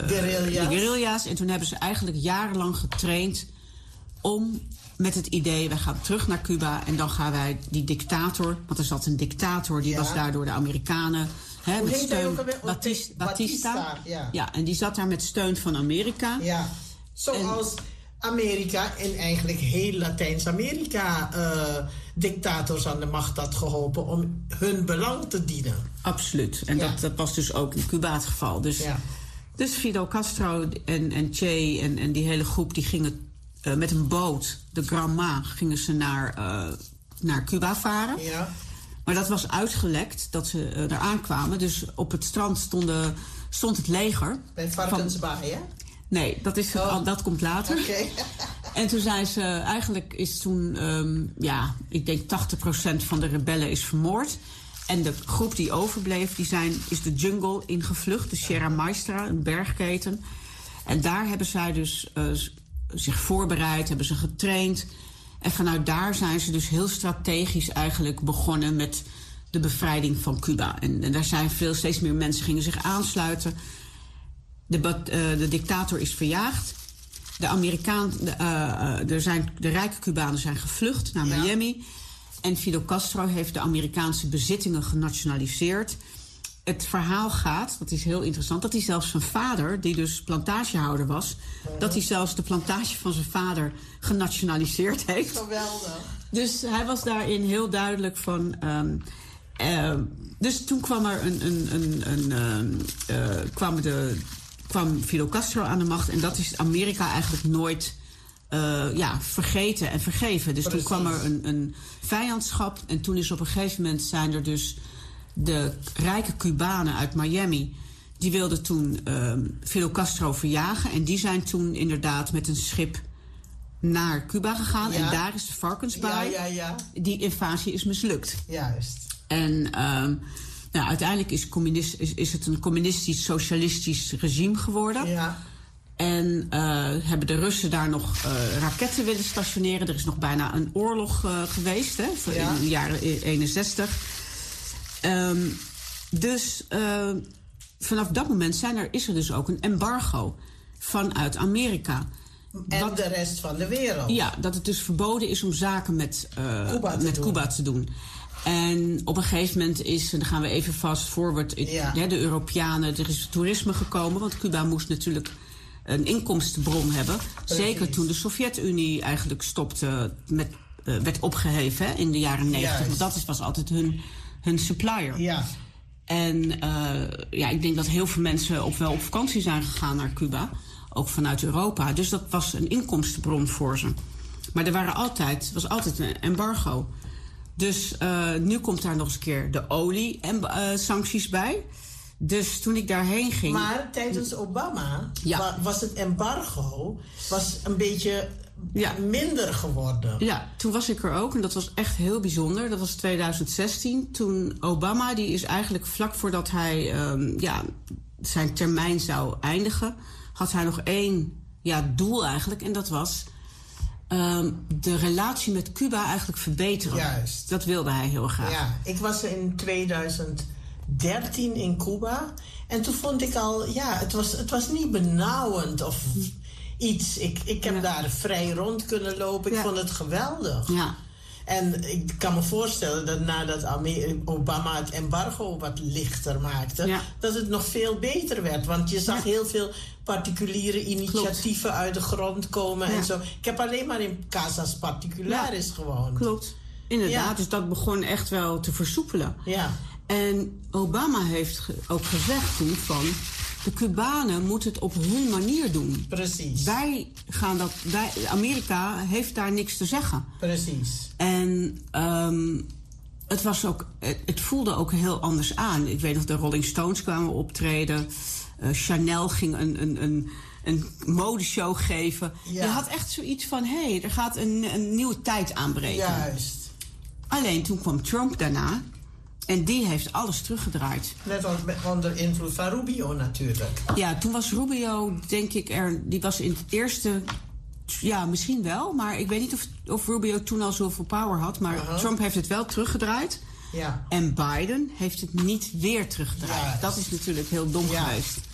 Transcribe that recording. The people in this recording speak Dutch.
guerrilla's. En toen hebben ze eigenlijk jarenlang getraind om met het idee, wij gaan terug naar Cuba en dan gaan wij die dictator, want er zat een dictator, die was daar door de Amerikanen. Hoe met heet hij ook alweer? Batista. Ja, en die zat daar met steun van Amerika. Ja, zoals Amerika en eigenlijk heel Latijns-Amerika dictators aan de macht had geholpen om hun belang te dienen. Absoluut. En dat was dus ook in Cuba het geval. Dus Fidel Castro en Che en die hele groep die gingen met een boot, de Granma, gingen ze naar Cuba varen. Ja. Maar dat was uitgelekt dat ze er aankwamen. Dus op het strand stond het leger. Bij Varkensbaai, hè? Nee, dat komt later. Okay. En toen zijn ze, eigenlijk is toen, ik denk 80% van de rebellen is vermoord. En de groep die overbleef, is de jungle ingevlucht. De Sierra Maestra, een bergketen. En daar hebben zij dus zich voorbereid, hebben ze getraind. En vanuit daar zijn ze dus heel strategisch eigenlijk begonnen met de bevrijding van Cuba. En daar zijn steeds meer mensen gingen zich aansluiten. De dictator is verjaagd. De rijke Cubanen zijn gevlucht naar Miami. En Fidel Castro heeft de Amerikaanse bezittingen genationaliseerd. Het verhaal gaat, dat is heel interessant, dat hij zelfs zijn vader, die dus plantagehouder was, dat hij zelfs de plantage van zijn vader genationaliseerd heeft. Geweldig. Dus hij was daarin heel duidelijk van. Dus toen kwam er kwam Fidel Castro aan de macht. En dat is Amerika eigenlijk nooit vergeten en vergeven. Dus toen kwam er een vijandschap. En toen is op een gegeven moment zijn er dus de rijke Cubanen uit Miami. Die wilden toen Fidel Castro verjagen. En die zijn toen inderdaad met een schip naar Cuba gegaan. Ja. En daar is de Varkensbaai. Ja. Die invasie is mislukt. Juist. En uiteindelijk is het een communistisch-socialistisch regime geworden. Ja. En hebben de Russen daar nog raketten willen stationeren. Er is nog bijna een oorlog geweest, in de jaren 61. Vanaf dat moment is er dus ook een embargo vanuit Amerika. En de rest van de wereld. Ja, dat het dus verboden is om zaken met Cuba te doen. En op een gegeven moment dan gaan we even fast forward, de Europeanen, er is toerisme gekomen, want Cuba moest natuurlijk een inkomstenbron hebben. Precies. Zeker toen de Sovjet-Unie eigenlijk stopte, werd opgeheven in de jaren 90. Want dat was altijd hun supplier. Ja. En ik denk dat heel veel mensen wel op vakantie zijn gegaan naar Cuba, ook vanuit Europa. Dus dat was een inkomstenbron voor ze. Maar er was altijd een embargo. Dus nu komt daar nog eens een keer de olie-sancties bij. Dus toen ik daarheen ging. Maar tijdens Obama was het embargo een beetje minder geworden. Ja, toen was ik er ook en dat was echt heel bijzonder. Dat was 2016. Toen Obama, die is eigenlijk vlak voordat hij zijn termijn zou eindigen, had hij nog één doel eigenlijk. En dat was de relatie met Cuba eigenlijk verbeteren. Juist. Dat wilde hij heel graag. Ja, ik was in 2013 in Cuba. En toen vond ik al, het was niet benauwend of iets. Ik heb daar vrij rond kunnen lopen. Ik vond het geweldig. Ja. En ik kan me voorstellen dat nadat Obama het embargo wat lichter maakte, dat het nog veel beter werd. Want je zag heel veel particuliere initiatieven uit de grond komen en zo. Ik heb alleen maar in Casas Particulares gewoond. Klopt. Inderdaad, dus dat begon echt wel te versoepelen. Ja. En Obama heeft ook gezegd toen van, de Cubanen moeten het op hun manier doen. Precies. Amerika heeft daar niks te zeggen. Precies. En het voelde ook heel anders aan. Ik weet nog, de Rolling Stones kwamen optreden. Chanel ging een modeshow geven. Ja. Je had echt zoiets van, er gaat een nieuwe tijd aanbreken. Juist. Alleen toen kwam Trump daarna. En die heeft alles teruggedraaid. Net als onder invloed van Rubio natuurlijk. Ja, toen was Rubio, denk ik, die was in het eerste. Ja, misschien wel. Maar ik weet niet of Rubio toen al zoveel power had. Maar Trump heeft het wel teruggedraaid. Ja. En Biden heeft het niet weer teruggedraaid. Ja, dat is natuurlijk heel dom geweest.